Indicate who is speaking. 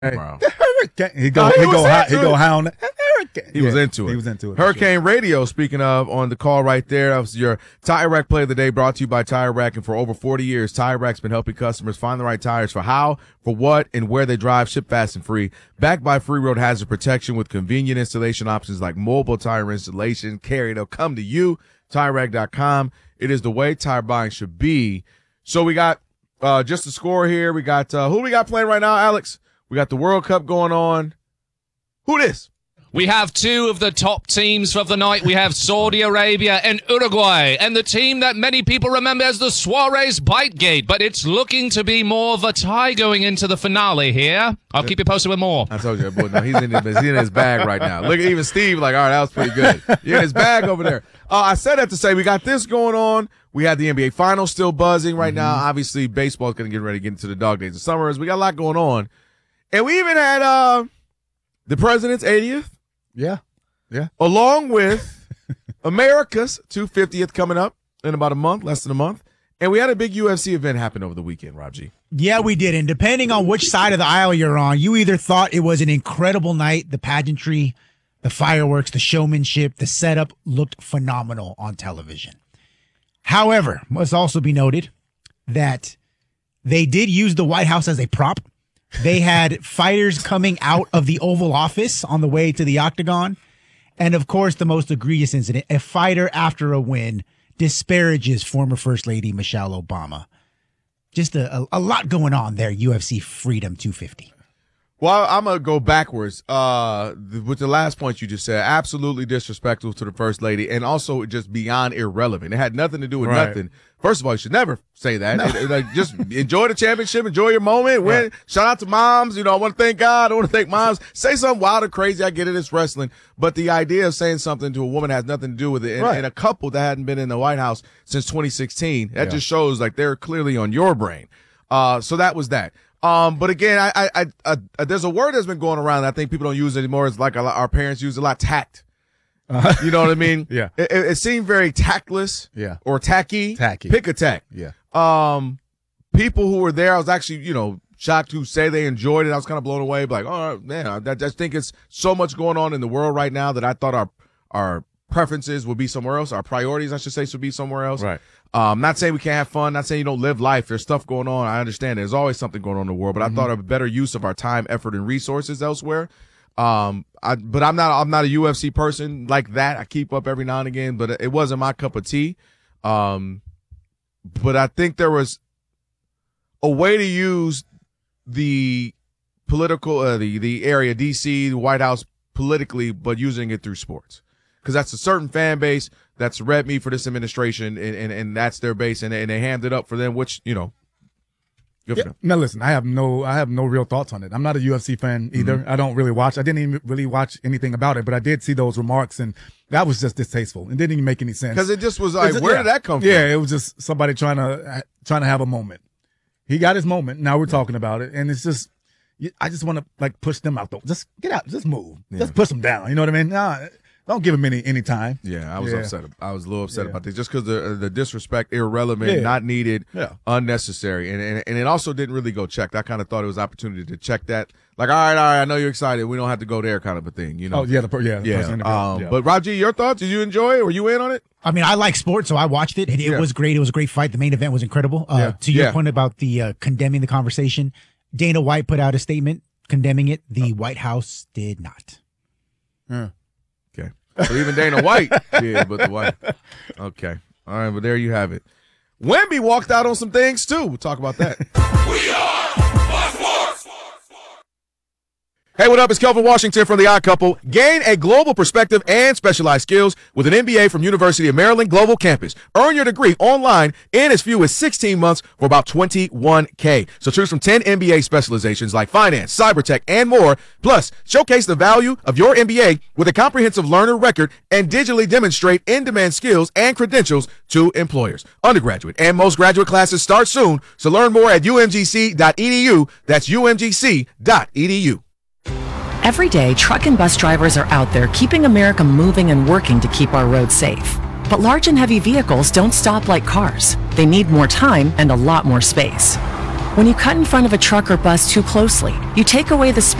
Speaker 1: Wow.
Speaker 2: He go hound.
Speaker 1: He was into it.
Speaker 2: He was into it.
Speaker 1: Hurricane Radio, speaking of, on the call right there. That was your Tire Rack Play of the Day, brought to you by Tire Rack. And for over 40 years, Tire Rack's been helping customers find the right tires for how, for what, and where they drive, ship fast and free. Backed by free road hazard protection with convenient installation options like mobile tire installation. They'll come to you. TireRack.com. It is the way tire buying should be. So we got just the score here. We got who we got playing right now, Alex? We got the World Cup going on. Who this?
Speaker 3: We have two of the top teams of the night. We have Saudi Arabia and Uruguay, and the team that many people remember as the Suarez Bitegate, but it's looking to be more of a tie going into the finale here. I'll keep you posted with more.
Speaker 1: I told you, boy, no, he's in his bag right now. Look at even Steve, like, all right, that was pretty good. You're in his bag over there. I said that to say we got this going on. We had the NBA Finals still buzzing right now. Obviously, baseball's going to get ready to get into the dog days of summer. We got a lot going on. And we even had the president's 80th.
Speaker 2: Yeah.
Speaker 1: Along with America's 250th coming up in about a month, less than a month. And we had a big UFC event happen over the weekend, Rob G.
Speaker 4: Yeah, we did. And depending on which side of the aisle you're on, you either thought it was an incredible night, the pageantry, the fireworks, the showmanship, the setup looked phenomenal on television. However, must also be noted that they did use the White House as a prop. They had fighters coming out of the Oval Office on the way to the octagon. And, of course, the most egregious incident, a fighter after a win disparages former First Lady Michelle Obama. Just a lot going on there, UFC Freedom 250.
Speaker 1: Well, I'm going to go backwards with the last point you just said. Absolutely disrespectful to the First Lady and also just beyond irrelevant. It had nothing to do with nothing. First of all, you should never say that. No. Just enjoy the championship, enjoy your moment. Win. Right. Shout out to moms. I want to thank God. I want to thank moms. Say something wild or crazy. I get it. It's wrestling. But the idea of saying something to a woman has nothing to do with it. And a couple that hadn't been in the White House since 2016, that just shows like they're clearly on your brain. So that was that. But again, I there's a word that's been going around that I think people don't use anymore. It's like our parents use a lot, tact. You know what I mean?
Speaker 2: Yeah.
Speaker 1: It seemed very tactless.
Speaker 2: Yeah.
Speaker 1: Or tacky.
Speaker 2: Tacky.
Speaker 1: Pick a tack.
Speaker 2: Yeah.
Speaker 1: People who were there, I was actually, shocked to say they enjoyed it. I was kind of blown away. Like, oh man, I just think it's so much going on in the world right now that I thought our preferences would be somewhere else. Our priorities, I should say, should be somewhere else.
Speaker 2: Right.
Speaker 1: Not saying we can't have fun, not saying you don't live life. There's stuff going on. I understand there's always something going on in the world, but I thought of a better use of our time, effort, and resources elsewhere. But I'm not a UFC person like that. I keep up every now and again, but it wasn't my cup of tea. But I think there was a way to use the political, the area, DC, the White House politically, but using it through sports. Because that's a certain fan base that's red meat for this administration, and that's their base, and they hammed it up for them, which, good for them.
Speaker 2: Now listen, I have no real thoughts on it. I'm not a UFC fan either. I don't really watch. I didn't even really watch anything about it, but I did see those remarks, and that was just distasteful. It didn't even make any sense.
Speaker 1: Because it just was like, where did that come from?
Speaker 2: Yeah, it was just somebody trying to have a moment. He got his moment. Now we're talking about it, and it's just, I just want to push them out though. Just get out, just move, just push them down. You know what I mean? Nah, don't give him any time.
Speaker 1: Yeah, I was upset. I was a little upset about this just because the disrespect, irrelevant, not needed, unnecessary, and it also didn't really go checked. I kind of thought it was an opportunity to check that. Like, all right, I know you're excited. We don't have to go there, kind of a thing.
Speaker 2: Oh yeah, the
Speaker 1: But Rob G, your thoughts? Did you enjoy it? Were you in on it?
Speaker 4: I mean, I like sports, so I watched it, and it was great. It was a great fight. The main event was incredible. To your point about the condemning the conversation, Dana White put out a statement condemning it. The White House did not.
Speaker 1: Okay. So even Dana White did, but the White. Okay. All right, but there you have it. Wemby walked out on some things, too. We'll talk about that.
Speaker 5: We are Fox Sports.
Speaker 1: Hey, what up? It's Kelvin Washington from The Odd Couple. Gain a global perspective and specialized skills with an MBA from University of Maryland Global Campus. Earn your degree online in as few as 16 months for about $21K. So choose from 10 MBA specializations like finance, cyber tech, and more. Plus, showcase the value of your MBA with a comprehensive learner record and digitally demonstrate in-demand skills and credentials to employers. Undergraduate and most graduate classes start soon. So learn more at umgc.edu. That's umgc.edu.
Speaker 6: Every day, truck and bus drivers are out there keeping America moving and working to keep our roads safe. But large and heavy vehicles don't stop like cars. They need more time and a lot more space. When you cut in front of a truck or bus too closely, you take away the space